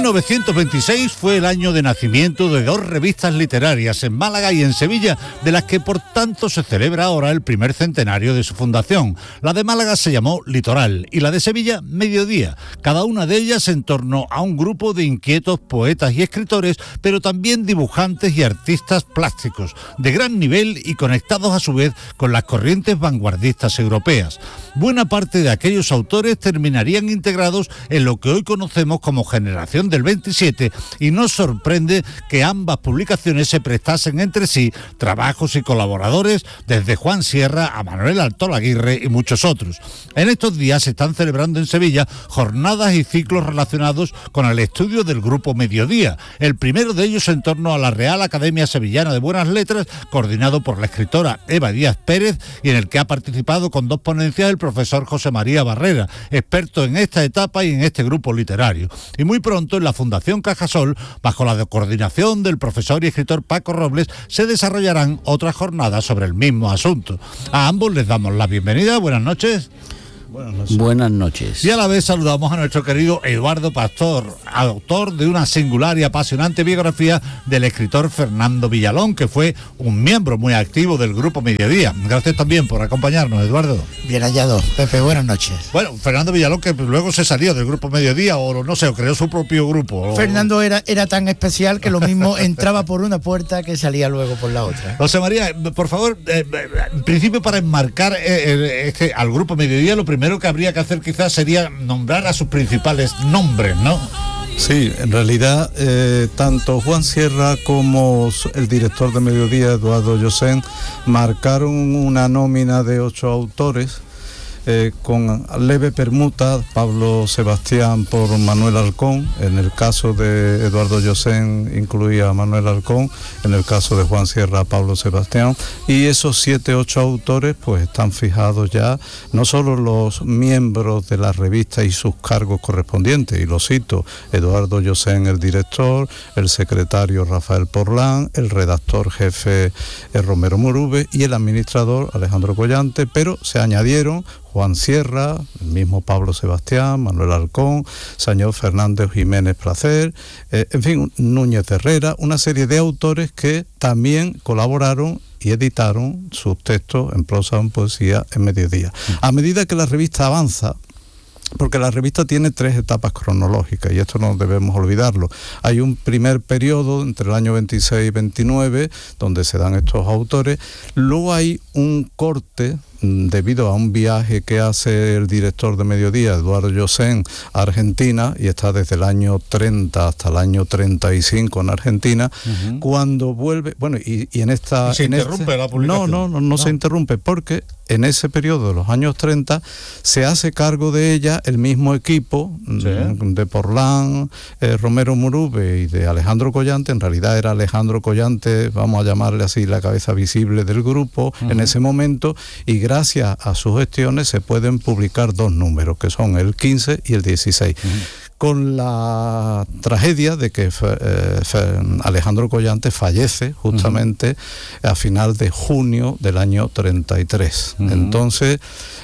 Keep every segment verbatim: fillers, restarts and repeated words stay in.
mil novecientos veintiséis fue el año de nacimiento de dos revistas literarias en Málaga y en Sevilla, de las que por tanto se celebra ahora el primer centenario de su fundación. La de Málaga se llamó Litoral y la de Sevilla Mediodía, cada una de ellas en torno a un grupo de inquietos poetas y escritores, pero también dibujantes y artistas plásticos, de gran nivel y conectados a su vez con las corrientes vanguardistas europeas. Buena parte de aquellos autores terminarían integrados en lo que hoy conocemos como Generación del veintisiete, y no sorprende que ambas publicaciones se prestasen entre sí trabajos y colaboradores, desde Juan Sierra a Manuel Altolaguirre y muchos otros. En estos días se están celebrando en Sevilla jornadas y ciclos relacionados con el estudio del Grupo Mediodía, el primero de ellos en torno a la Real Academia Sevillana de Buenas Letras, coordinado por la escritora Eva Díaz Pérez, y en el que ha participado con dos ponencias el profesor José María Barrera, experto en esta etapa y en este grupo literario. Y muy pronto en la Fundación Cajasol, bajo la coordinación del profesor y escritor Paco Robles, se desarrollarán otras jornadas sobre el mismo asunto. A ambos les damos la bienvenida. Buenas noches. Buenas noches. Buenas noches. Y a la vez saludamos a nuestro querido Eduardo Pastor, autor de una singular y apasionante biografía del escritor Fernando Villalón, que fue un miembro muy activo del Grupo Mediodía. Gracias también por acompañarnos, Eduardo. Bien hallado, Pepe, buenas noches. Bueno, Fernando Villalón, que luego se salió del Grupo Mediodía, o no sé, o creó su propio grupo. O... Fernando era, era tan especial que lo mismo entraba por una puerta que salía luego por la otra. José María, por favor, eh, en principio, para enmarcar eh, este, al Grupo Mediodía, lo primero Lo primero que habría que hacer quizás sería nombrar a sus principales nombres, ¿no? Sí, en realidad eh, tanto Juan Sierra como el director de Mediodía, Eduardo Llosén, marcaron una nómina de ocho autores, Eh, con leve permuta, Pablo Sebastián por Manuel Halcón. En el caso de Eduardo Llosén incluía a Manuel Halcón, en el caso de Juan Sierra, Pablo Sebastián, y esos siete, ocho autores pues están fijados ya, no solo los miembros de la revista y sus cargos correspondientes, y los cito: Eduardo Llosén, el director, el secretario Rafael Porlán, el redactor jefe eh, Romero Murube y el administrador Alejandro Collante, pero se añadieron Juan Sierra, el mismo Pablo Sebastián, Manuel Halcón, señor Fernández Jiménez Placer, eh, en fin, Núñez de Herrera, una serie de autores que también colaboraron y editaron sus textos en prosa o en poesía en Mediodía. A medida que la revista avanza, porque la revista tiene tres etapas cronológicas y esto no debemos olvidarlo. Hay un primer periodo entre el año veintiséis y veintinueve donde se dan estos autores, luego hay un corte debido a un viaje que hace el director de Mediodía, Eduardo Llosén, a Argentina, y está desde el año treinta hasta el año treinta y cinco en Argentina. Uh-huh. Cuando vuelve, bueno, y, y en esta... ¿Y se en interrumpe este, la publicación? No, no, no, no, no se interrumpe, porque en ese periodo de los años treinta se hace cargo de ella el mismo equipo, sí, de Porlán, eh, Romero Murube y de Alejandro Collante. En realidad era Alejandro Collante, vamos a llamarle así, la cabeza visible del grupo, uh-huh, en ese momento, y gracias a sus gestiones se pueden publicar dos números, que son el quince y el dieciséis. Uh-huh. Con la tragedia de que eh, Alejandro Collante fallece justamente uh-huh. a final de junio del año treinta y tres. Uh-huh. Entonces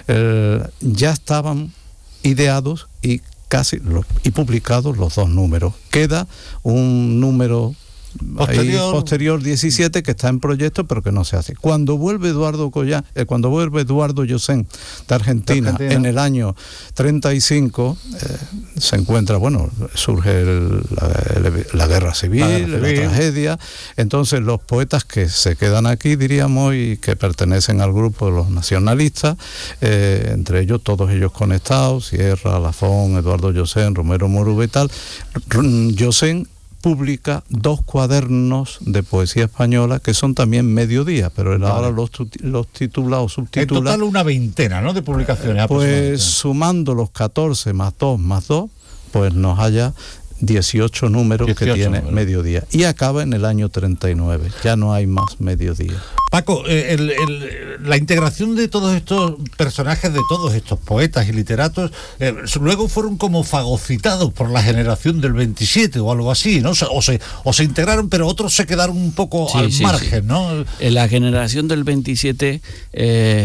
eh, ya estaban ideados y casi lo, y publicados los dos números. Queda un número posterior. Ahí, posterior diecisiete, que está en proyecto pero que no se hace. Cuando vuelve Eduardo Collá, eh, cuando vuelve Eduardo Llosén de Argentina, Argentina en el año treinta y cinco, eh, se encuentra, bueno, surge el, la, la guerra civil, la, guerra civil. la tragedia. Entonces los poetas que se quedan aquí, diríamos, y que pertenecen al grupo de los nacionalistas, eh, entre ellos todos ellos conectados, Sierra, Lafón, Eduardo Llosén, Romero Murube y tal. Llosén publica dos cuadernos de poesía española que son también Mediodía, pero él vale. ahora los, los titula o subtitula. En total una veintena, ¿no?, de publicaciones. Pues sumando los catorce más dos más dos, pues nos haya dieciocho números dieciocho que tiene números. Mediodía, y acaba en el año treinta y nueve, ya no hay más Mediodía. Paco, el, el, la integración de todos estos personajes, de todos estos poetas y literatos, eh, luego fueron como fagocitados por la generación del veintisiete o algo así, ¿no? O se, o se integraron, pero otros se quedaron un poco sí, al sí, margen, sí. ¿no? En la generación del veintisiete... Eh,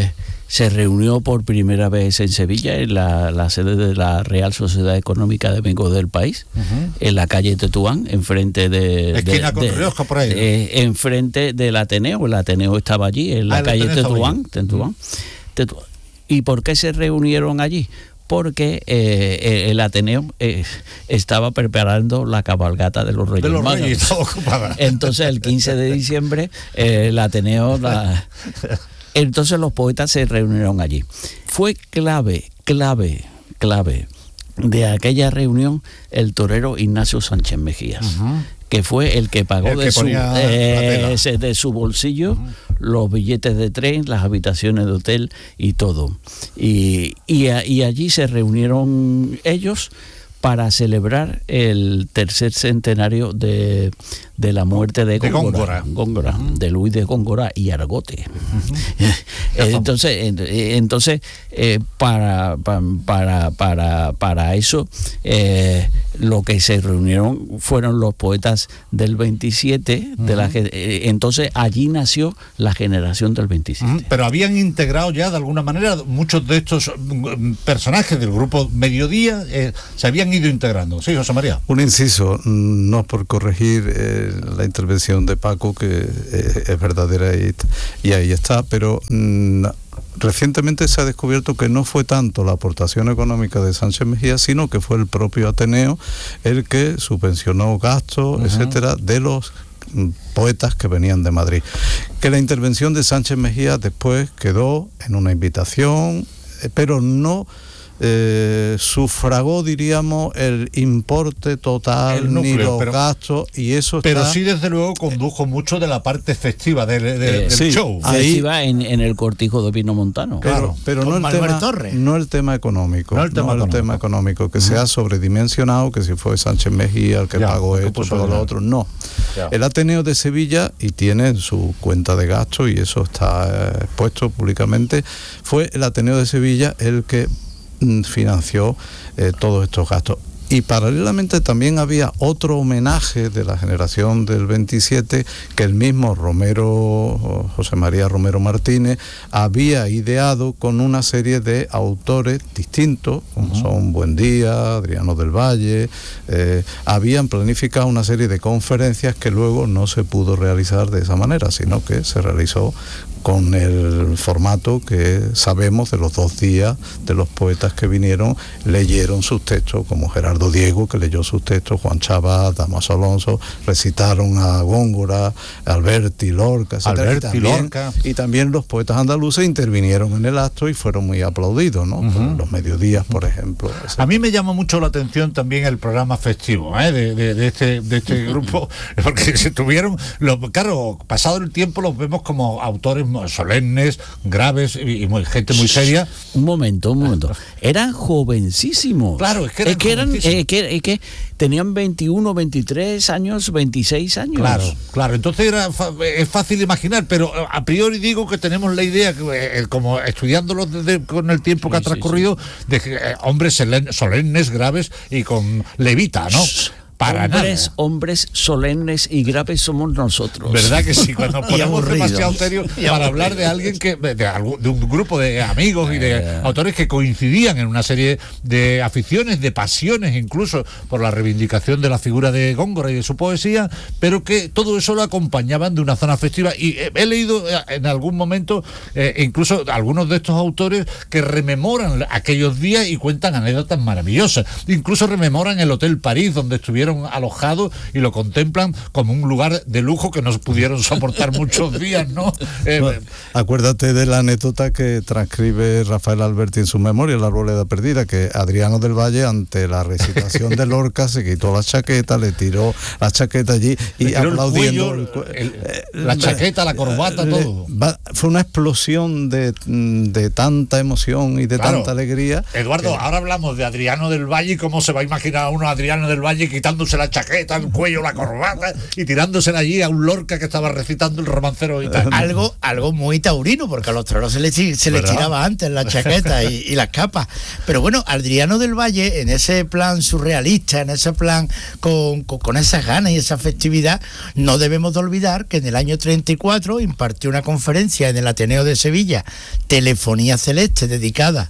se reunió por primera vez en Sevilla, en la, la sede de la Real Sociedad Económica de Amigos del País, uh-huh. en la calle Tetuán, enfrente de... Esquina de, con de, Rioja, por ahí. De, enfrente del Ateneo, el Ateneo estaba allí, en la ah, calle Tetuán, Tetuán, uh-huh. Tetuán. ¿Y por qué se reunieron allí? Porque eh, el Ateneo eh, estaba preparando la cabalgata de los Reyes, de los Magos. Reyes estaba ocupada. Entonces el quince de diciembre eh, el Ateneo... La... Entonces los poetas se reunieron allí. Fue clave, clave, clave de aquella reunión el torero Ignacio Sánchez Mejías, uh-huh. que fue el que pagó el de, que su, eh, de su bolsillo uh-huh. los billetes de tren, las habitaciones de hotel y todo. Y, y, y allí se reunieron ellos para celebrar el tercer centenario de, de la muerte de Góngora, de, Góngora, Góngora, uh-huh. de Luis de Góngora y Argote. Uh-huh. entonces, entonces eh, para, para, para, para eso eh, lo que se reunieron fueron los poetas del veintisiete, uh-huh. de la, eh, entonces allí nació la generación del veintisiete. Uh-huh. Pero habían integrado ya de alguna manera muchos de estos personajes del grupo Mediodía, eh, se habían ido integrando. Sí, José María. Un inciso, no por corregir eh, la intervención de Paco, que eh, es verdadera y, y ahí está, pero mm, recientemente se ha descubierto que no fue tanto la aportación económica de Sánchez Mejía, sino que fue el propio Ateneo el que subvencionó gastos, uh-huh. etcétera, de los poetas que venían de Madrid. Que la intervención de Sánchez Mejía después quedó en una invitación, pero no eh, sufragó, diríamos, el importe total, el núcleo, ni los pero, gastos, y eso pero está... sí, desde luego, condujo mucho de la parte festiva de, de, eh, del sí, show. Ahí va en, en el cortijo de Pino Montano. Claro, pero, pero no, el tema, no el tema económico, no el tema, no económico. El tema económico, que uh-huh. se ha sobredimensionado, que si fue Sánchez Mejía el que ya, pagó esto, todo lo otro, no. Ya. El Ateneo de Sevilla, y tiene su cuenta de gastos, y eso está expuesto públicamente, fue el Ateneo de Sevilla el que financió eh, todos estos gastos. Y paralelamente también había otro homenaje de la generación del veintisiete que el mismo Romero, José María Romero Martínez, había ideado con una serie de autores distintos, como uh-huh. son Buendía, Adriano del Valle. Eh, habían planificado una serie de conferencias que luego no se pudo realizar de esa manera, sino que se realizó con el formato que sabemos de los dos días de los poetas que vinieron, leyeron sus textos, como Gerardo Diego, que leyó sus textos, Juan Chava, Damaso Alonso, recitaron a Góngora, Alberti, Lorca, etcétera. Alberti, y también, Lorca. Y también los poetas andaluces intervinieron en el acto y fueron muy aplaudidos, ¿no? Uh-huh. Los Mediodías, por ejemplo. Etcétera. A mí me llama mucho la atención también el programa festivo, ¿eh? de, de, de este, de este grupo, porque se tuvieron, los, claro, pasado el tiempo los vemos como autores solemnes, graves y, y muy, gente muy seria. Un momento, un momento. Eran jovencísimos. Claro, es que eran, es que, eran eh, que, es que tenían veintiuno, veintitrés años, veintiséis años. Claro, claro. Entonces era es fácil imaginar, pero a priori digo que tenemos la idea, que, como estudiándolos desde, con el tiempo que sí, ha transcurrido, sí, sí. de que, eh, hombres solemnes, graves y con levita, ¿no? Para hombres, nada. hombres solemnes y graves somos nosotros. ¿Verdad que sí? Cuando nos ponemos demasiado serios para hablar de alguien que, de, de, de un grupo de amigos y de eh. autores que coincidían en una serie de aficiones, de pasiones, incluso por la reivindicación de la figura de Góngora y de su poesía, pero que todo eso lo acompañaban de una zona festiva. Y eh, he leído en algún momento, eh, incluso algunos de estos autores que rememoran aquellos días y cuentan anécdotas maravillosas. Incluso rememoran el Hotel París, donde estuvieron alojados y lo contemplan como un lugar de lujo que no pudieron soportar muchos días, ¿no? Eh, bueno, acuérdate de la anécdota que transcribe Rafael Alberti en su memoria, La Arboleda Perdida, que Adriano del Valle, ante la recitación de Lorca, se quitó la chaqueta, le tiró la chaqueta allí y aplaudiendo el cuello, el, el, la chaqueta, la corbata, le, todo. Va, fue una explosión de, de tanta emoción y de claro, tanta alegría. Eduardo, que... ahora hablamos de Adriano del Valle y cómo se va a imaginar a uno a Adriano del Valle quitando quitándose la chaqueta, el cuello, la corbata y tirándosela allí a un Lorca que estaba recitando el romancero y tal. Algo, algo muy taurino, porque a los toreros se les, se les tiraba antes la chaqueta y, y las capas. Pero bueno, Adriano del Valle, en ese plan surrealista, en ese plan con, con, con esas ganas y esa festividad, no debemos de olvidar que en el año treinta y cuatro impartió una conferencia en el Ateneo de Sevilla, Telefonía Celeste, dedicada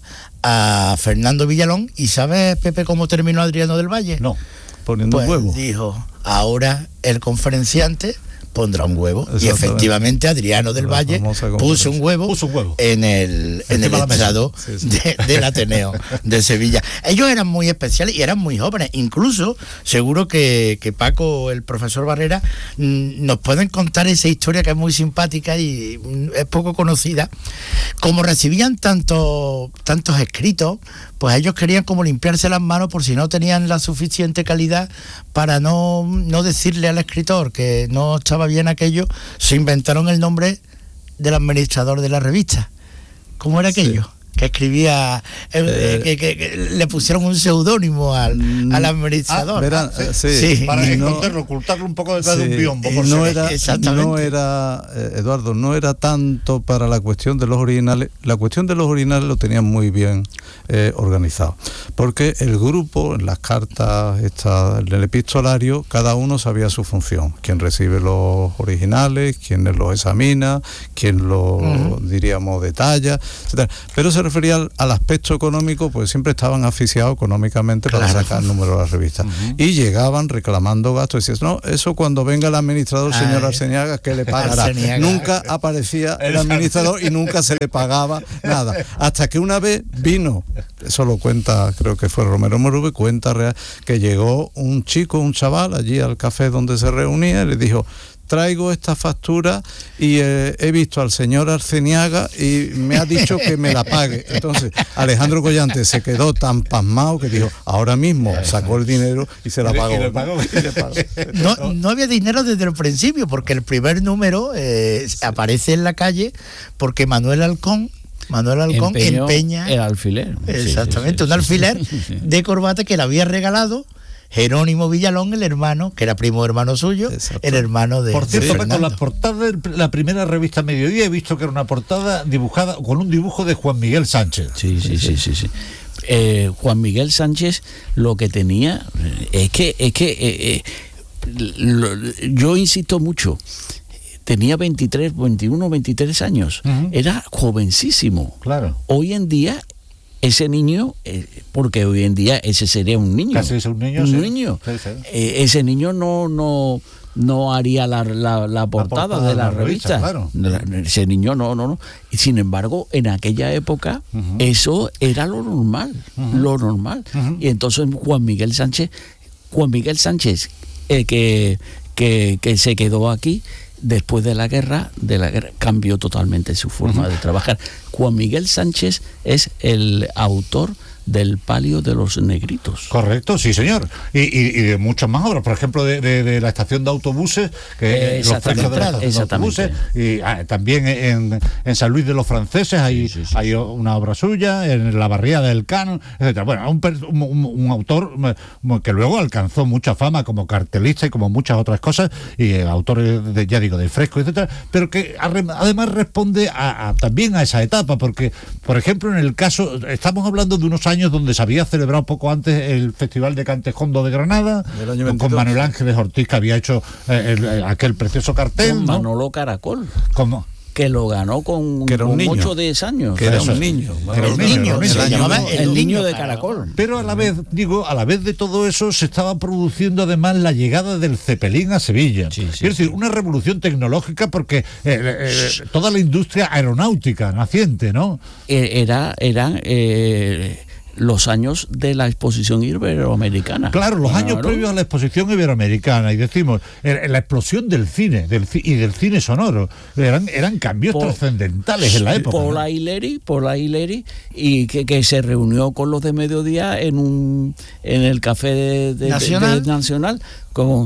a Fernando Villalón. ¿Y sabes, Pepe, cómo terminó Adriano del Valle? No, poniendo pues un huevo. Dijo, ahora el conferenciante pondrá un huevo. Y efectivamente Adriano del Valle puso un huevo, puso un huevo en el, en el estrado sí, sí. De, del Ateneo de Sevilla. Ellos eran muy especiales y eran muy jóvenes. Incluso seguro que, que Paco, el profesor Barrera, nos pueden contar esa historia que es muy simpática y es poco conocida. Como recibían tanto, tantos escritos, pues ellos querían como limpiarse las manos por si no tenían la suficiente calidad para no, no decirle al escritor que no estaba bien aquello. Se inventaron el nombre del administrador de la revista. ¿Cómo era aquello? Sí. Que escribía, eh, que, que, que le pusieron un seudónimo al, al administrador. Ah, verán, ah, sí, sí, para esconderlo, no, ocultarlo un poco detrás sí, de un biombo. Por no, era, no era, eh, Eduardo, no era tanto para la cuestión de los originales. La cuestión de los originales lo tenían muy bien eh, organizado. Porque el grupo, en las cartas, esta, en el epistolario, cada uno sabía su función. Quién recibe los originales, quién los examina, quién los, uh-huh. diríamos, detalla, etcétera. Pero se refería al, al aspecto económico, pues siempre estaban asfixiados económicamente para claro. sacar números de la revista. Uh-huh. Y llegaban reclamando gastos. Y decías, no, eso cuando venga el administrador, Ay. señor Arceniaga, que le pagará. Arceniaga. Nunca aparecía el administrador y nunca se le pagaba nada. Hasta que una vez vino, eso lo cuenta, creo que fue Romero Morube, cuenta real, que llegó un chico, un chaval, allí al café donde se reunía y le dijo, traigo esta factura y eh, he visto al señor Arceniaga y me ha dicho que me la pague. Entonces Alejandro Collante se quedó tan pasmado que dijo, ahora mismo sacó el dinero y se la pagó. ¿Y le pagó? Y le pagó. No, no había dinero desde el principio, porque el primer número eh, aparece en la calle porque Manuel Halcón Manuel Halcón Empeñó empeña el alfiler. Exactamente, sí, sí, un alfiler sí, sí. de corbata que le había regalado Jerónimo Villalón, el hermano, que era primo hermano suyo, Exacto. el hermano de Por cierto, de con la portada de la primera revista Mediodía he visto que era una portada dibujada con un dibujo de Juan Miguel Sánchez. Sí, sí, sí, sí, sí. Eh, Juan Miguel Sánchez lo que tenía es que es que eh, eh, lo, yo insisto mucho. Tenía veintitrés, veintiuno, veintitrés años. Uh-huh. Era jovencísimo. Claro. Hoy en día ese niño, eh, porque hoy en día ese sería un niño. Casi es un niño. Un sí. niño. Sí, sí. Eh, ese niño no no no haría la, la, la, portada, la portada de la, de la revista. revista claro. Ese niño no, no, no. Y sin embargo, en aquella época, uh-huh. eso era lo normal. Uh-huh. Lo normal. Uh-huh. Y entonces Juan Miguel Sánchez, Juan Miguel Sánchez, eh, que, que, que se quedó aquí. Después de la guerra, de la guerra cambió totalmente su forma uh-huh. de trabajar. Juan Miguel Sánchez es el autor del Palio de los Negritos. Correcto, sí señor. Y, y, y de muchas más obras, por ejemplo de, de, de la estación de autobuses, que eh, los precios de, la de autobuses, y ah, también en, en San Luis de los Franceses hay, sí, sí, sí, hay sí. una obra suya, en la barriada del Cano, etcétera. Bueno, un, un, un, un autor que luego alcanzó mucha fama como cartelista y como muchas otras cosas, y eh, autor de, ya digo, de fresco, etcétera, pero que además responde a, a, también a esa etapa, porque, por ejemplo, en el caso, estamos hablando de unos años donde se había celebrado poco antes el Festival de Cantejondo de Granada, con Manuel Ángeles Ortiz, que había hecho eh, el, el, aquel precioso cartel. Con ¿no? Manolo Caracol. ¿Cómo? Que lo ganó con, que era un con niño. ocho o diez años. Que era un niño. Era un niño. niño, se llamaba el, el niño de Caracol. Caracol. Pero a la vez, digo, a la vez de todo eso, se estaba produciendo además la llegada del Cepelín a Sevilla. Sí, sí, es decir, sí. una revolución tecnológica porque eh, eh, toda la industria aeronáutica naciente, ¿no? Era, eran... Eh, los años de la exposición iberoamericana. Claro, los claro. años previos a la exposición iberoamericana, y decimos, la explosión del cine del, y del cine sonoro, eran, eran cambios por, trascendentales en la época. Por ¿no? la Hileri, por la Hileri, y que, que se reunió con los de Mediodía en un en el café de, de, Nacional, de, de Nacional, como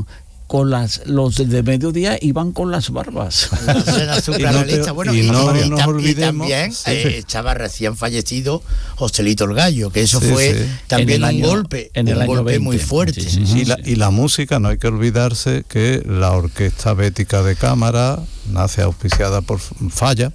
con las los de mediodía iban con las barbas. Y no, te, bueno, y, y, no, y, nos olvidemos, y también sí, eh, sí. estaba recién fallecido Joselito el Gallo, que eso sí, fue sí. también un año, golpe, en el un año golpe veinte. muy fuerte. Sí, sí, sí, y, la, y la música, no hay que olvidarse que la Orquesta Bética de Cámara nace auspiciada por Falla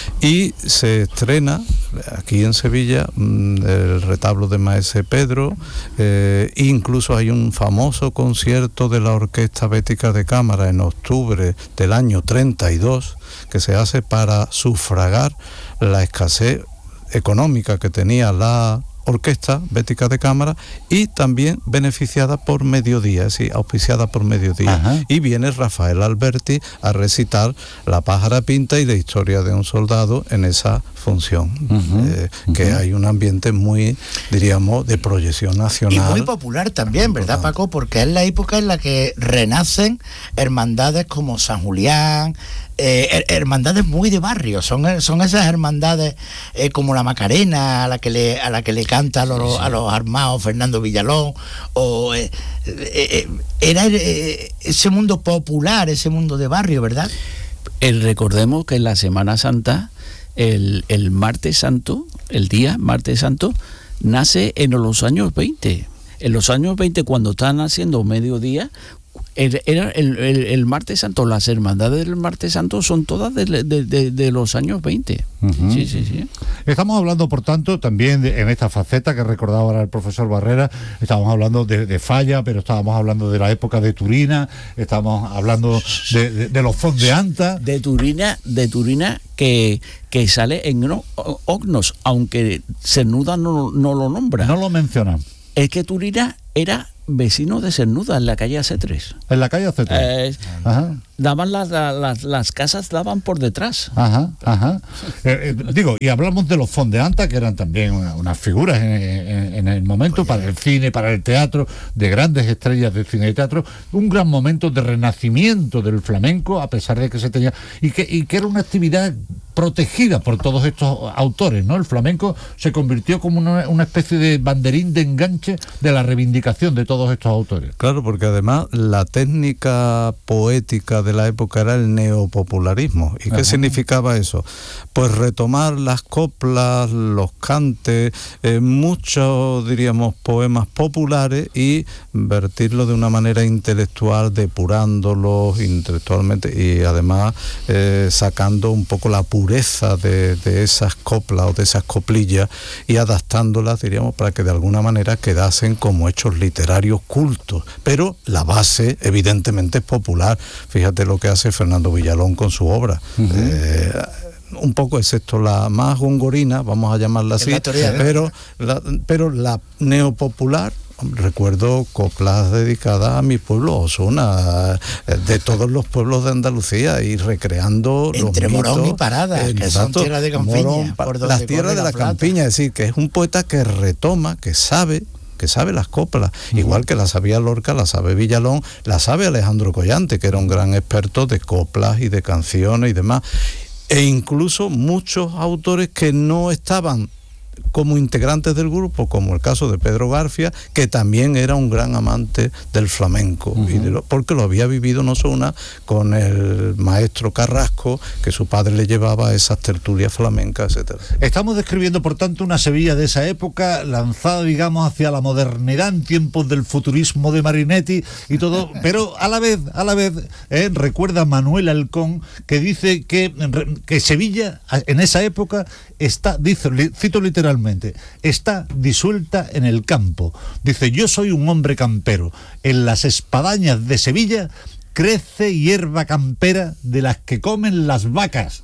y se estrena aquí en Sevilla el retablo de Maese Pedro, eh, incluso hay un famoso concierto de la Orquesta Bética de Cámara en octubre del año treinta y dos que se hace para sufragar la escasez económica que tenía la Orquesta Bética de Cámara y también beneficiada por Mediodía, es decir, auspiciada por Mediodía. Ajá. Y viene Rafael Alberti a recitar La pájara pinta y la historia de un soldado en esa función. Uh-huh. eh, uh-huh. Que hay un ambiente muy, diríamos, de proyección nacional. Y muy popular también, ¿verdad, Paco? Porque es la época en la que renacen hermandades como San Julián, Eh, hermandades muy de barrio, son, son esas hermandades eh, como la Macarena a la que le a la que le canta a los, sí, sí. a los armados Fernando Villalón, o eh, eh, era eh, ese mundo popular, ese mundo de barrio, ¿verdad? El, recordemos que en la Semana Santa, el, el martes santo, el día martes santo, nace en los años veinte. En los años veinte, cuando están haciendo mediodía, Era el, el, el martes santo, las hermandades del martes santo son todas de, de, de, de los años veinte. Uh-huh. Sí, sí, sí. Estamos hablando, por tanto, también de, en esta faceta que recordaba ahora el profesor Barrera, estábamos hablando de, de Falla, pero estábamos hablando de la época de Turina, estábamos hablando de, de, de los fondeantas. De Turina, de Turina que, que sale en Ognos, aunque Cernuda no, no lo nombra. No lo menciona. Es que Turina era vecino de Cernuda, en la calle A C tres. En la calle A C tres. Eh, ajá. Daban las, las, las casas daban por detrás. Ajá, ajá. Eh, eh, digo, y hablamos de los fondeantas, que eran también una, unas figuras en, en, en el momento para el cine, para el teatro, de grandes estrellas del cine y teatro, un gran momento de renacimiento del flamenco, a pesar de que se tenía, y que, y que era una actividad protegida por todos estos autores, ¿no? El flamenco se convirtió como una, una especie de banderín de enganche de la reivindicación de todos estos autores. Claro, porque además la técnica poética de la época era el neopopularismo. ¿Y qué Ajá. significaba eso? Pues retomar las coplas, los cantes, eh, muchos, diríamos, poemas populares y vertirlo de una manera intelectual, depurándolos intelectualmente y además eh, sacando un poco la pureza de, de esas coplas o de esas coplillas y adaptándolas, diríamos, para que de alguna manera quedasen como hechos literarios cultos. Pero la base, evidentemente, es popular. Fíjate lo que hace Fernando Villalón con su obra. Uh-huh. Eh, un poco excepto la más gongorina, vamos a llamarla así, pero la, pero la neopopular, recuerdo coplas dedicadas a mi pueblo, Osuna, de todos los pueblos de Andalucía, y recreando entre los Morón mitos, y Parada, eh, que son tierras de campiña, Morón, las tierras de la, la campiña, es decir, que es un poeta que retoma, que sabe que sabe las coplas, uh-huh. igual que la sabía Lorca, la sabe Villalón, la sabe Alejandro Collante, que era un gran experto de coplas y de canciones y demás, e incluso muchos autores que no estaban como integrantes del grupo, como el caso de Pedro García, que también era un gran amante del flamenco, uh-huh. y de lo, porque lo había vivido no solo con el maestro Carrasco, que su padre le llevaba a esas tertulias flamencas, etcétera. Estamos describiendo, por tanto, una Sevilla de esa época, lanzada, digamos, hacia la modernidad en tiempos del futurismo de Marinetti y todo, pero a la vez, a la vez, eh, recuerda Manuel Halcón, que dice que, que Sevilla, en esa época, está, dice, cito literalmente, está disuelta en el campo. Dice, yo soy un hombre campero. En las espadañas de Sevilla crece hierba campera de las que comen las vacas.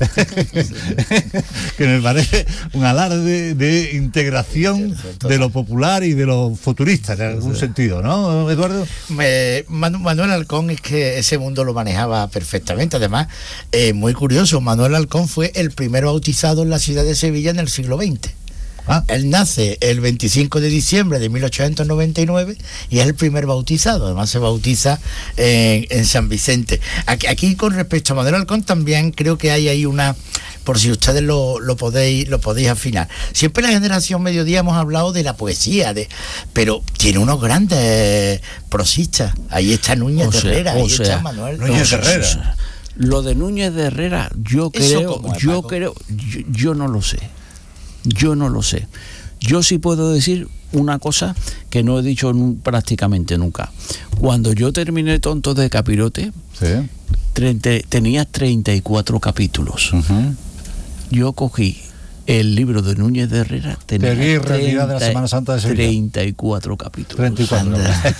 Que me parece un alarde de integración de lo popular y de lo futurista, en algún sí. sentido, ¿no, Eduardo? Me, Manuel Halcón es que ese mundo lo manejaba perfectamente. Además, eh, muy curioso, Manuel Halcón fue el primero bautizado en la ciudad de Sevilla en el siglo veinte. Ah. Él nace el veinticinco de diciembre de mil ochocientos noventa y nueve y es el primer bautizado. Además se bautiza en, en San Vicente. Aquí, aquí con respecto a Manuel Halcón también creo que hay ahí una, por si ustedes lo, lo podéis lo podéis afinar. Siempre en la generación Mediodía hemos hablado de la poesía, de, pero tiene unos grandes prosistas. Ahí está Núñez de Herrera, ahí sea, está Manuel Núñez de Herrera. Lo de Núñez de Herrera, yo creo, es, yo creo, yo, yo no lo sé. Yo no lo sé. Yo sí puedo decir una cosa que no he dicho nu- prácticamente nunca. Cuando yo terminé Tontos de Capirote, Sí. treinta, tenía treinta y cuatro capítulos. Uh-huh. Yo cogí el libro de Núñez de Herrera, tenía Teoría y realidad de la Semana Santa de Sevilla. treinta y cuatro capítulos. treinta y cuatro.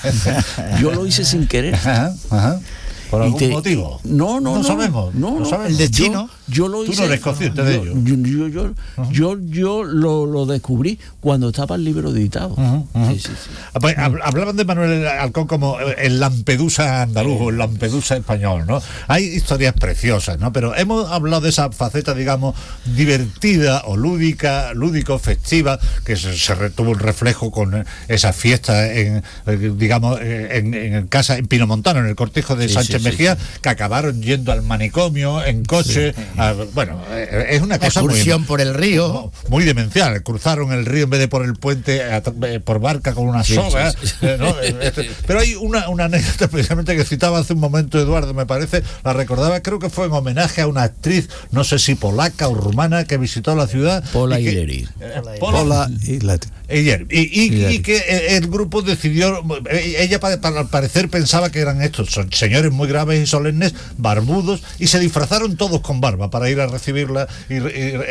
Yo lo hice sin querer. Ajá, ajá. ¿Por Y algún te- motivo? No, no, no. no sabemos. No, no no. sabemos. El destino. Yo, yo lo Tú hice. no eres consciente de yo, ello. Yo, yo, yo, uh-huh. yo, yo lo, lo descubrí cuando estaba el libro editado. Uh-huh, uh-huh. Sí, sí, sí. Pues, hab- hablaban de Manuel Halcón como el Lampedusa andaluz o el Lampedusa español, ¿no? Hay historias preciosas, ¿no? Pero hemos hablado de esa faceta, digamos, divertida o lúdica, lúdico, festiva, que se, se re- tuvo un reflejo con esa fiesta en, eh, digamos, eh, en, en casa, en Pinomontano, en el cortijo de Sí, Sánchez sí, sí, Mejía, que acabaron yendo al manicomio en coche. Sí. A- bueno, eh, es una cosa muy... Excursión por el río. muy demencial. Cruzaron el río en vez de por el puente a tra- eh, por barca con una Sí, soga, sí, sí. eh, ¿no? Eh, este- pero hay una, una anécdota precisamente que citaba hace un momento Eduardo, me parece, la recordaba, creo que fue en homenaje a una actriz, no sé si polaca o rumana, que visitó la ciudad. Pola y que- Ileri. eh, Pola Pola- Hola, y la- Ayer. Y, y, Y- y que eh, el grupo decidió, eh, ella pa- pa- al parecer pensaba que eran estos son señores muy graves y solemnes, barbudos, y se disfrazaron todos con barba para ir a recibirla y, y-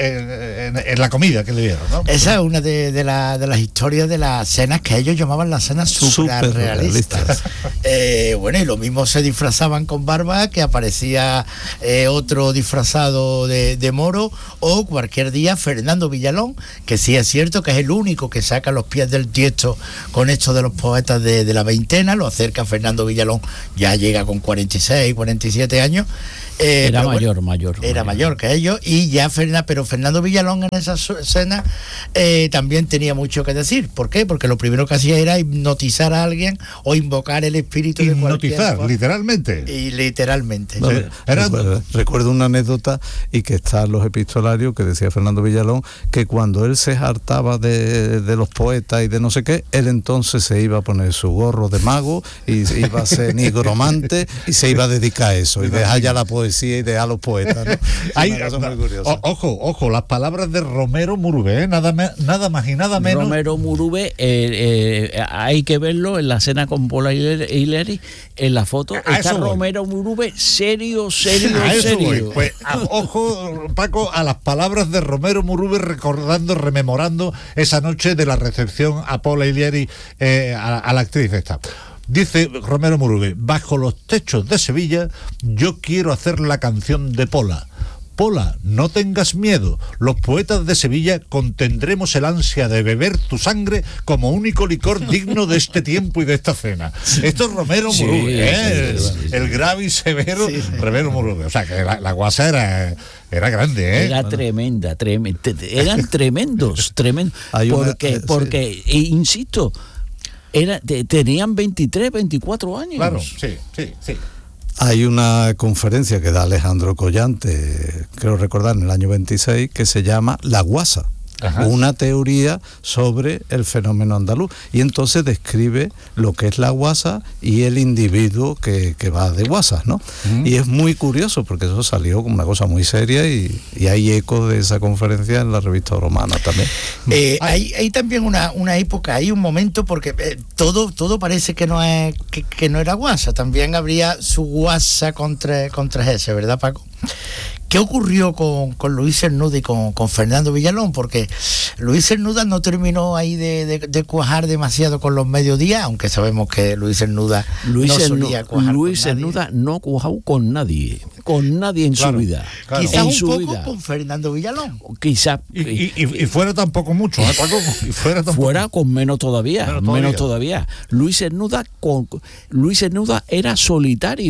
eh, en, en la comida que le dieron, ¿no? Esa es una de, de, la- de las historias de las cenas que ellos llamaban las cenas super realistas. Eh, bueno, y lo mismo se disfrazaban con barba, que aparecía eh, otro disfrazado de, de moro, o cualquier día Fernando Villalón, que sí es cierto que es el único que saca los pies del tiesto con esto de los poetas de, de la veintena. Lo acerca Fernando Villalón, ya llega con cuarenta y seis, cuarenta y siete años. Eh, Era pero bueno, mayor, mayor. Era mayor que ellos, y ya Fernando, pero Fernando Villalón en esa su- escena eh, también tenía mucho que decir. ¿Por qué? Porque lo primero que hacía era hipnotizar a alguien o invocar el espíritu de cualquier Hipnotizar, cosa. literalmente. Y literalmente. No, Sí, era- recuerdo, recuerdo una anécdota, y que está en los epistolarios, que decía Fernando Villalón, que cuando él se hartaba de, de los poetas y de no sé qué, él entonces se iba a poner su gorro de mago y se iba a ser nigromante y se iba a dedicar a eso y dejar ya la poesía y dejar a los poetas, ¿no? Es Hay- una cosa muy curiosa. o- ojo, ojo, las palabras de Romero Murube, ¿eh? nada, me- nada más y nada menos. Romero Murube, eh, eh, hay que verlo en la cena con Pola Ileri, en la foto A está eso voy. Romero Murube serio, serio, A eso voy. serio. Pues a- ojo, Paco, a las palabras de Romero Murube, recordando, rememorando esa noche de la recepción a Pola Ileri, eh, a, a la actriz esta. Dice Romero Murube: bajo los techos de Sevilla yo quiero hacer la canción de Pola. Pola, no tengas miedo. Los poetas de Sevilla contendremos el ansia de beber tu sangre como único licor digno de este tiempo y de esta cena. Esto es Romero Sí, Murube, ¿eh? sí, sí, sí, sí. El grave y severo Sí, sí. Romero Murube. O sea, que la, la guasa era, era grande, ¿eh? Era tremenda, tremenda, eran tremendos, tremendos. Hay una- porque, eh, sí. porque e insisto, era, te- tenían veintitrés, veinticuatro años. Claro, sí, sí, sí. Hay una conferencia que da Alejandro Collante, creo recordar, en el año veintiséis, que se llama La Guasa. Ajá. Una teoría sobre el fenómeno andaluz, y entonces describe lo que es la guasa y el individuo que, que va de guasas, ¿no? Uh-huh. Y es muy curioso porque eso salió como una cosa muy seria, y, y hay ecos de esa conferencia en la revista Romana también. Eh, hay, hay también una, una época, hay un momento, porque eh, todo todo parece que no es que, que no era guasa. También habría su guasa contra, contra ese, ¿verdad, Paco? ¿Qué ocurrió con, con Luis Cernuda y con, con Fernando Villalón? Porque Luis Cernuda no terminó ahí de, de, de cuajar demasiado con los mediodías, aunque sabemos que Luis Cernuda Luis, no Cernu- solía cuajar Luis con nadie. Cernuda no cuajó con nadie, con nadie en Claro, su vida. claro. Quizás En un su poco vida. con Fernando Villalón. Quizá Y, y, y- y fuera tampoco mucho, ¿eh, Paco? Y fuera tampoco. fuera con menos todavía, Menos menos todavía. todavía. Luis Cernuda con Luis Cernuda era solitario.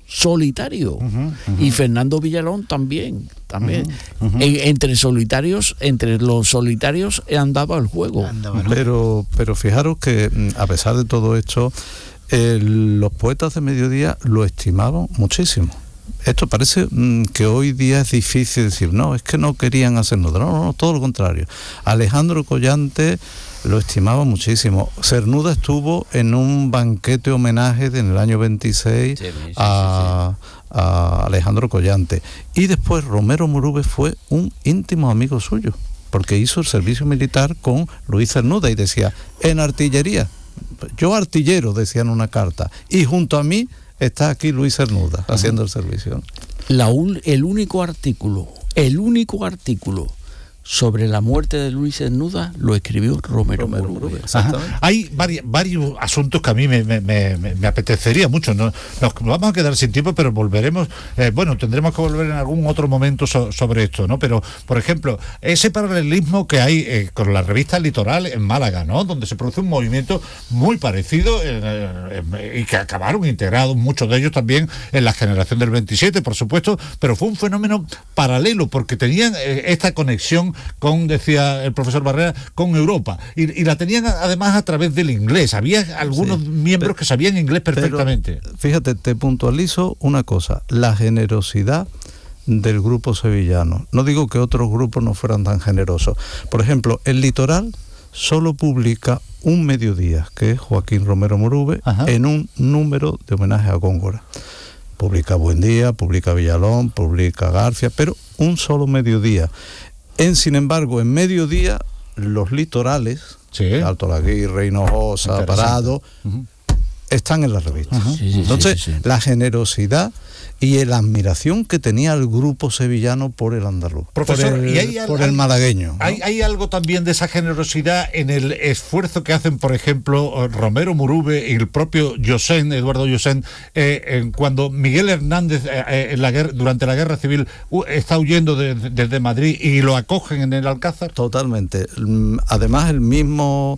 solitario. Uh-huh, uh-huh. Y Fernando Villalón también, también. Uh-huh, uh-huh. En, entre solitarios, entre los solitarios andaba el juego. Andaba, ¿no? Pero, pero fijaros que a pesar de todo esto, eh, los poetas de mediodía lo estimaban muchísimo. Esto parece mmm, que hoy día es difícil decir, no, es que no querían hacer nada. No, no, no, todo lo contrario. Alejandro Collante lo estimaba muchísimo. Cernuda estuvo en un banquete homenaje en el año veintiséis sí, sí, sí, a, sí, sí. a Alejandro Collante. Y después Romero Murube fue un íntimo amigo suyo, porque hizo el servicio militar con Luis Cernuda y decía, en artillería, yo artillero, decía en una carta, y junto a mí está aquí Luis Cernuda haciendo el servicio. La un, el único artículo, el único artículo sobre la muerte de Luis Cernuda lo escribió Romero, Romero Murube. Hay vari, varios asuntos que a mí me, me, me, me apetecería mucho. ¿no? Nos vamos a quedar sin tiempo, pero volveremos. Eh, bueno, tendremos que volver en algún otro momento so, sobre esto, ¿no? Pero, por ejemplo, ese paralelismo que hay eh, con la revista Litoral en Málaga, ¿no? Donde se produce un movimiento muy parecido eh, eh, y que acabaron integrados, muchos de ellos también en la generación del veintisiete, por supuesto, pero fue un fenómeno paralelo porque tenían eh, esta conexión con, decía el profesor Barrera, con Europa, y, y la tenían además a través del inglés. Había algunos sí, miembros pero, que sabían inglés perfectamente. Pero, fíjate, te puntualizo una cosa, la generosidad del grupo sevillano. No digo que otros grupos no fueran tan generosos. Por ejemplo, el Litoral solo publica un mediodía, que es Joaquín Romero Murube, Ajá. en un número de homenaje a Góngora. Publica Buen Día, publica Villalón, publica García, pero un solo mediodía. En, sin embargo, en mediodía, los litorales, sí. Alto Laguirre, Hinojosa, Parado, uh-huh. están en la revista. Uh-huh. Sí, sí, Entonces, sí, sí, sí. la generosidad y la admiración que tenía el grupo sevillano por el andaluz, Profesor, por el, ¿y hay, por hay, el malagueño. ¿hay, ¿Hay algo también de esa generosidad en el esfuerzo que hacen, por ejemplo, Romero Murube y el propio Llosén, Eduardo Llosén, eh, en cuando Miguel Hernández eh, en la guerra, durante la guerra civil uh, está huyendo desde de, de Madrid y lo acogen en el Alcázar? Totalmente. Además, el mismo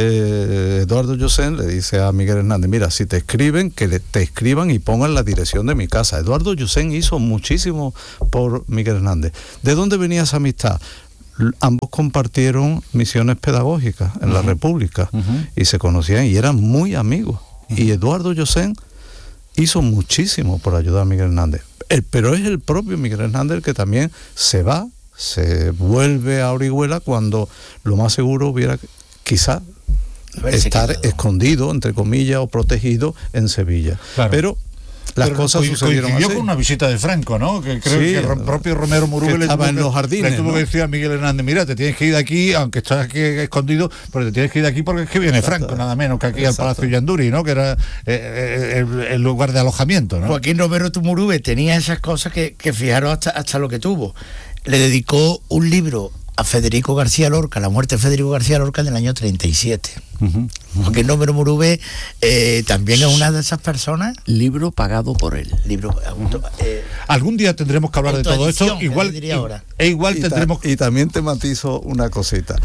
eh, Eduardo Llosén le dice a Miguel Hernández, mira, si te escriben, que le, te escriban y pongan la dirección de mi casa. Eduardo Llosén hizo muchísimo por Miguel Hernández. ¿De dónde venía esa amistad? Ambos compartieron misiones pedagógicas en uh-huh. la República uh-huh. y se conocían y eran muy amigos. Uh-huh. Y Eduardo Llosén hizo muchísimo por ayudar a Miguel Hernández. El, pero es el propio Miguel Hernández el que también se va, se vuelve a Orihuela cuando lo más seguro hubiera quizá estar quedado. escondido, entre comillas, o protegido en Sevilla. Claro. Pero las Pero cosas sucedieron así. Con una visita de Franco, ¿no? Que creo sí, que el propio Romero Murube le estaba en los jardines, le tuvo ¿no? que decir a Miguel Hernández, mira, te tienes que ir de aquí, aunque estás aquí escondido, pero te tienes que ir de aquí porque es que viene Exacto. Franco, nada menos que aquí Exacto. al Palacio Yanduri, ¿no? Que era eh, el, el lugar de alojamiento, ¿no? Joaquín Romero Murube tenía esas cosas que, que fijaros hasta, hasta lo que tuvo. Le dedicó un libro a Federico García Lorca, la muerte de Federico García Lorca en el año treinta y siete. Uh-huh. Joaquín Romero Murube eh, también es una de esas personas. Libro pagado por él. Libro auto, eh, Algún día tendremos que hablar de todo esto. Igual, y, e igual y tendremos. Ta, y también te matizo una cosita.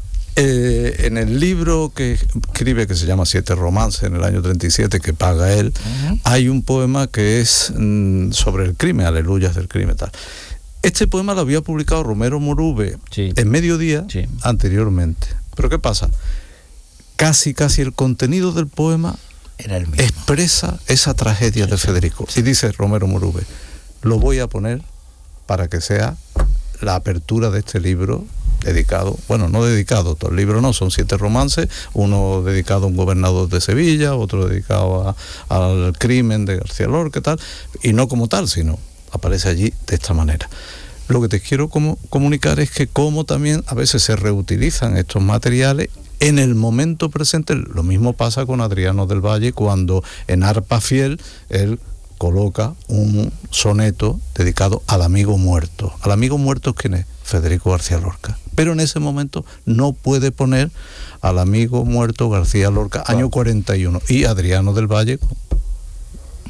Eh, en el libro que escribe, que se llama Siete Romances, en el año treinta y siete, que paga él, uh-huh. hay un poema que es mm, sobre el crimen, Aleluyas del crimen, tal. Este poema lo había publicado Romero Murube sí. en Mediodía sí. anteriormente. Pero ¿qué pasa? Casi, casi el contenido del poema era el mismo. Expresa esa tragedia sí, de Federico. Sí. Y dice Romero Murube, lo voy a poner para que sea la apertura de este libro dedicado, bueno, no dedicado, todo el libro no, son siete romances, uno dedicado a un gobernador de Sevilla, otro dedicado a, al crimen de García Lorca, tal, y no como tal, sino aparece allí de esta manera. Lo que te quiero como, comunicar es que como también a veces se reutilizan estos materiales en el momento presente. Lo mismo pasa con Adriano del Valle cuando en Arpa Fiel él coloca un soneto dedicado al amigo muerto. ¿Al amigo muerto quién es? Federico García Lorca. Pero en ese momento no puede poner al amigo muerto García Lorca, año cuarenta y uno, y Adriano del Valle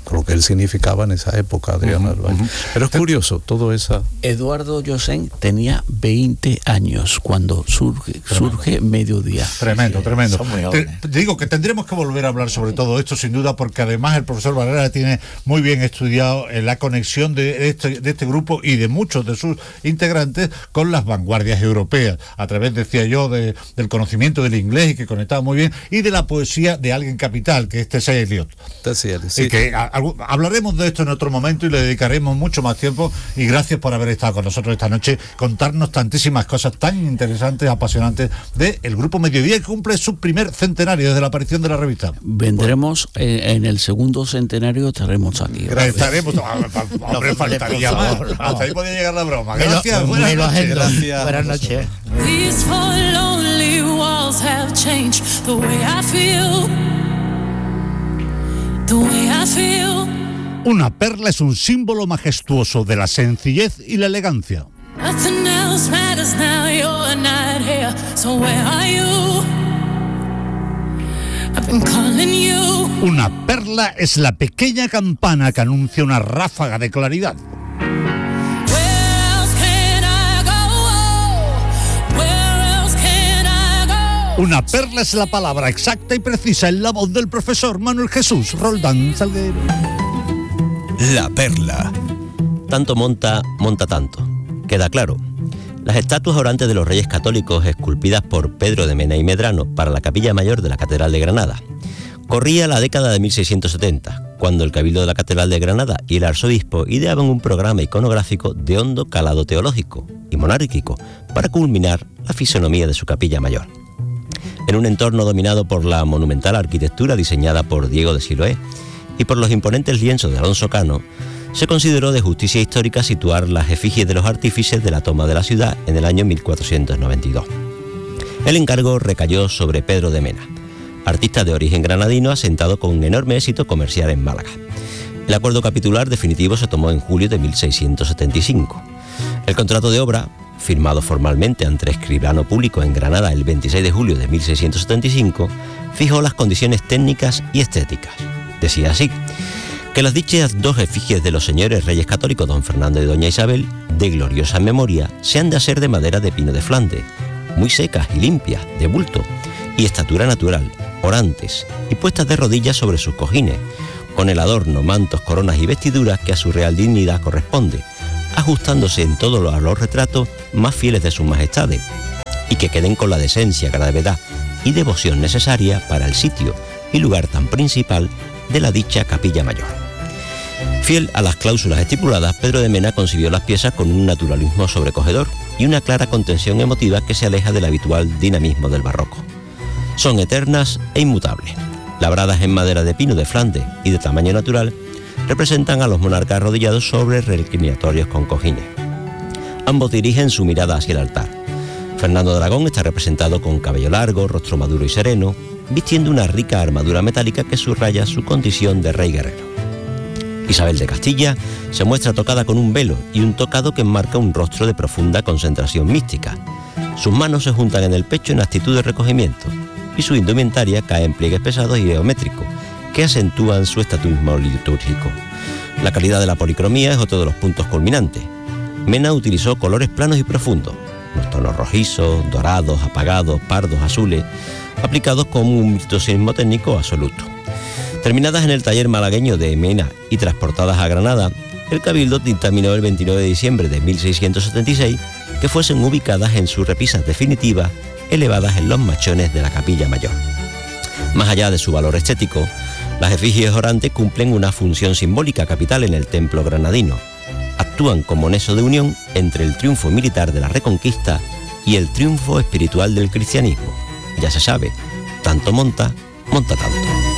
por lo que él significaba en esa época, Adriano del Valle. Pero es curioso, todo esa... Eduardo Josén tenía veinte años cuando surge, surge Mediodía. Tremendo, tremendo. Te, te digo que tendremos que volver a hablar sobre todo esto, sin duda, porque además el profesor Barrera tiene muy bien estudiado la conexión de este, de este grupo y de muchos de sus integrantes con las vanguardias europeas, a través, decía yo, de, del conocimiento del inglés, y que conectaba muy bien, y de la poesía de alguien capital, que es T S Eliot. T S Eliot, sí. Y que a, a, hablaremos de esto en otro momento y le dedicaremos mucho más tiempo, y gracias por haber estado con nosotros esta noche, contarnos tantísimas cosas tan interesantes, apasionantes del Grupo Mediodía, que cumple su primer centenario desde la aparición de la revista. Vendremos bueno. en, en el segundo centenario, estaremos aquí. Estaremos, hombre, faltaría más. Hasta ahí podía llegar la broma. Gracias, buenas noches. Gracias. Buenas noches. These four lonely walls have changed the way I feel. The way I feel. Una perla es un símbolo majestuoso de la sencillez y la elegancia. Nothing else matters now, you're not here. So where are you? I've been calling you. Una perla es la pequeña campana que anuncia una ráfaga de claridad. Una perla es la palabra exacta y precisa en la voz del profesor Manuel Jesús Roldán Salguero. La perla. Tanto monta, monta tanto. Queda claro. Las estatuas orantes de los Reyes Católicos, esculpidas por Pedro de Mena y Medrano para la capilla mayor de la Catedral de Granada. Corría la década de mil seiscientos setenta, cuando el Cabildo de la Catedral de Granada y el arzobispo ideaban un programa iconográfico de hondo calado teológico y monárquico para culminar la fisonomía de su capilla mayor. En un entorno dominado por la monumental arquitectura diseñada por Diego de Siloé y por los imponentes lienzos de Alonso Cano, se consideró de justicia histórica situar las efigies de los artífices de la toma de la ciudad en el año mil cuatrocientos noventa y dos. El encargo recayó sobre Pedro de Mena, artista de origen granadino asentado con un enorme éxito comercial en Málaga. El acuerdo capitular definitivo se tomó en julio de mil seiscientos setenta y cinco. El contrato de obra, firmado formalmente ante el escribano público en Granada el veintiséis de julio de mil seiscientos setenta y cinco, fijó las condiciones técnicas y estéticas. Decía así: que las dichas dos efigies de los señores reyes católicos don Fernando y doña Isabel, de gloriosa memoria, se han de hacer de madera de pino de Flandes, muy secas y limpias, de bulto, y estatura natural, orantes, y puestas de rodillas sobre sus cojines, con el adorno, mantos, coronas y vestiduras que a su real dignidad corresponde, ajustándose en todo a los retratos más fieles de sus majestades, y que queden con la decencia, gravedad y devoción necesaria para el sitio y lugar tan principal de la dicha capilla mayor. Fiel a las cláusulas estipuladas, Pedro de Mena concibió las piezas con un naturalismo sobrecogedor y una clara contención emotiva que se aleja del habitual dinamismo del barroco. Son eternas e inmutables. Labradas en madera de pino de Flandes y de tamaño natural, representan a los monarcas arrodillados sobre reclinatorios con cojines. Ambos dirigen su mirada hacia el altar. Fernando de Aragón está representado con cabello largo, rostro maduro y sereno, vistiendo una rica armadura metálica que subraya su condición de rey guerrero. Isabel de Castilla se muestra tocada con un velo y un tocado que enmarca un rostro de profunda concentración mística. Sus manos se juntan en el pecho en actitud de recogimiento y su indumentaria cae en pliegues pesados y geométricos que acentúan su estatuismo litúrgico. La calidad de la policromía es otro de los puntos culminantes. Mena utilizó colores planos y profundos, los tonos rojizos, dorados, apagados, pardos, azules, aplicados con un virtuosismo técnico absoluto. Terminadas en el taller malagueño de Mena y transportadas a Granada, el Cabildo dictaminó el veintinueve de diciembre de mil seiscientos setenta y seis que fuesen ubicadas en sus repisas definitivas, elevadas en los machones de la capilla mayor. Más allá de su valor estético, las efigies orantes cumplen una función simbólica capital en el templo granadino. Actúan como nexo de unión entre el triunfo militar de la Reconquista y el triunfo espiritual del cristianismo. Ya se sabe, tanto monta, monta tanto.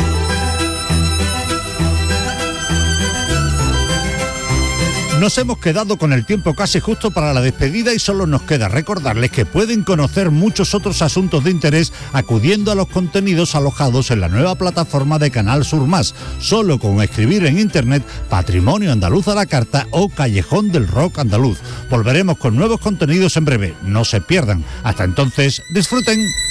Nos hemos quedado con el tiempo casi justo para la despedida y solo nos queda recordarles que pueden conocer muchos otros asuntos de interés acudiendo a los contenidos alojados en la nueva plataforma de Canal Sur Más, solo con escribir en internet Patrimonio Andaluz a la Carta o Callejón del Rock Andaluz. Volveremos con nuevos contenidos en breve, no se pierdan. Hasta entonces, disfruten.